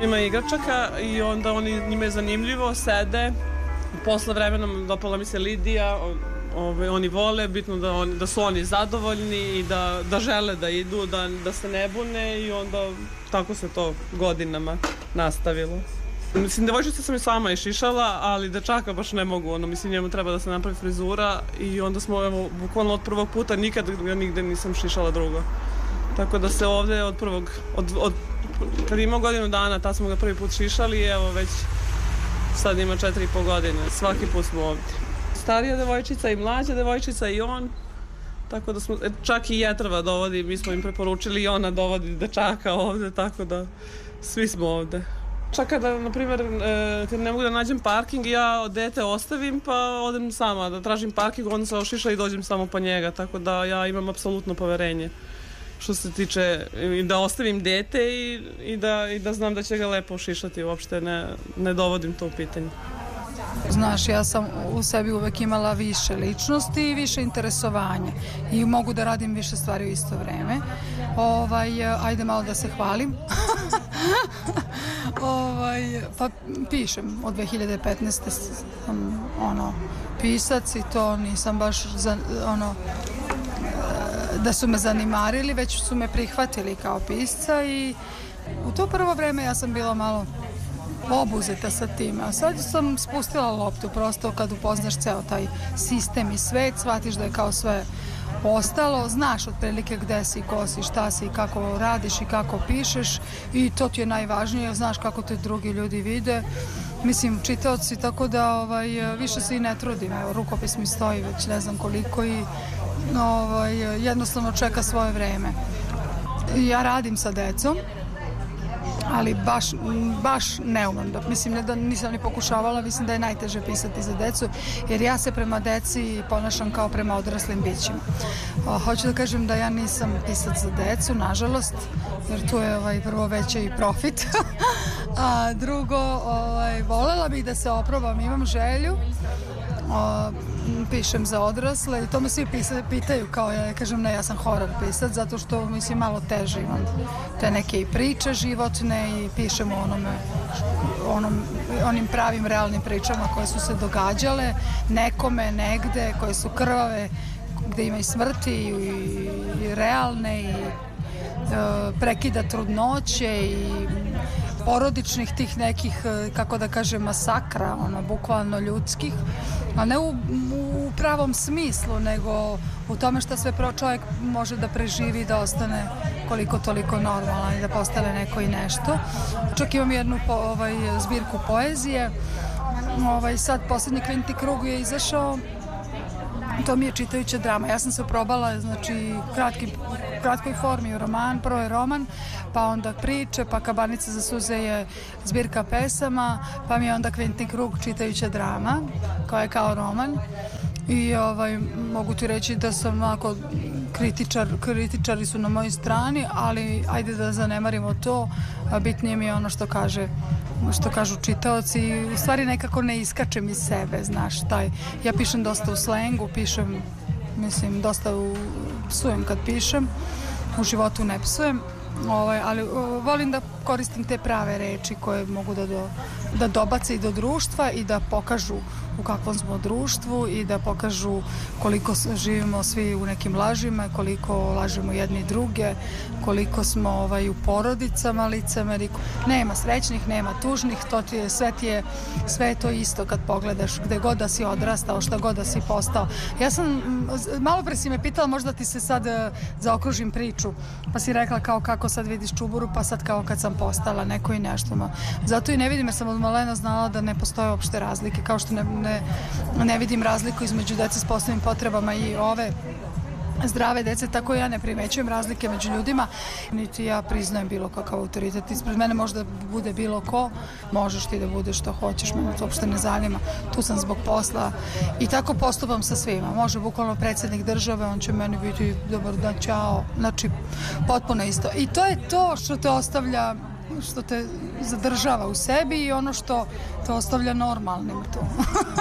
Ima igračaka i onda njima je zanimljivo, sede. Posle vremenom dopala mi se Lidija, oni vole, bitno da su oni zadovoljni i da žele da idu, da se ne bune i onda tako se to godinama nastavilo. Mislim, devojčica sam i sama išišala, ali dečaka baš ne mogu, mislim, njemu treba da se napravi frizura i onda smo, evo, bukvalno od prvog puta nikad ga nigde nisam šišala drugo. Tako da se ovde od prvog, kad imao godinu dana, tad smo ga prvi put šišali i evo već sad ima 4,5 godine, svaki put smo ovde. Starija devojčica i mlađa devojčica i on, tako da smo, čak i Jetrva dovodi, mi smo im preporučili i ona dovodi dečaka ovde, tako da svi smo ovde. Čak kada, na primjer, kad ne mogu da nađem parking, ja dete ostavim pa odem sama da tražim parking, onda se ošiša i dođem samo po njega, tako da ja imam apsolutno poverenje što se tiče da ostavim dete i da znam da će ga lepo ošišati, uopšte ne dovodim to u pitanje. Znaš, ja sam u sebi uvek imala više ličnosti i više interesovanja i mogu da radim više stvari u isto vreme. Ajde malo da se hvalim. Pa pišem od 2015. sam pisac i to nisam baš da su me zanimarili, već su me prihvatili kao pisca i u to prvo vreme ja sam bila malo obuzeta sa time, a sad sam spustila loptu, prosto kad upoznaš ceo taj sistem i svet, shvatiš da je kao sve ostalo, znaš otprilike gde si, ko si, šta si, kako radiš i kako pišeš i to ti je najvažnije, znaš kako te drugi ljudi vide, mislim čitaoci, tako da više se i ne trudim, evo rukopis mi stoji već ne znam koliko i jednostavno čeka svoje vreme. Ja radim sa decom, ali baš ne umem, mislim ne da nisam ni pokušavala, mislim da je najteže pisati za decu, jer ja se prema deci ponašam kao prema odraslim bićima. Hoću da kažem da ja nisam pisac za decu, nažalost, jer tu je prvo veće i profit, a drugo, volela bih da se oprobam, imam želju, pišem za odrasle i to me svi pitaju kao ja kažem ne, ja sam horor pisac zato što mislim malo teže imam te neke i priče životne i pišem o onim pravim realnim pričama koje su se događale nekome negde, koje su krvave, gde ima i smrti i realne i prekida trudnoće i porodičnih tih nekih, kako da kažem, masakra, bukvalno ljudskih, a ne u pravom smislu, nego u tome što sve čovjek može da preživi, da ostane koliko toliko normalan i da postane neko i nešto. Čak imam jednu zbirku poezije, sad poslednji Kvinti krug je izašao, to mi je čitajuća drama. Ja sam se probala, znači, kratkoj formi u roman, prvo je roman, pa onda priče, pa Kabanica za suze je zbirka pesama, pa mi je onda Kvintin krug čitajuća drama, koja je kao roman. I mogu ti reći da sam onako kritičari su na mojoj strani, ali ajde da zanemarimo to, bitnije mi je ono što kažu čitaoci, u stvari nekako ne iskačem iz sebe, znaš, ja pišem dosta u slengu, pišem, mislim, dosta psujem kad pišem, u životu ne psujem, ali volim da koristim te prave reči koje mogu da dobace i do društva i da pokažu u kakvom smo društvu i da pokažu koliko živimo svi u nekim lažima, koliko lažemo jedni druge, koliko smo u porodicama licemeri. Nema srećnih, nema tužnih, sve je to isto kad pogledaš gde god da si odrastao, šta god da si postao. Ja sam, malo pre si me pitala, možda ti se sad zaokružim priču, pa si rekla kao kako sad vidiš Čuburu, pa sad kao kad sam postala neko i nešto. Zato i ne vidim, jer sam od malena znala da ne postoje uopšte razlike, kao što ne vidim razliku između dece s posebnim potrebama i ove zdrave dece, tako ja ne primećujem razlike među ljudima, niti ja priznajem bilo kakav autoritet. Ispred mene može da bude bilo ko, možeš ti da budeš što hoćeš, mene to uopšte ne zanima, tu sam zbog posla i tako postupam sa svima. Može bukvalno predsjednik države, on će meni biti dobar dan, čao, znači potpuno isto. I to je to što te ostavlja, što te zadržava u sebi i ono što te ostavlja normalnim tu.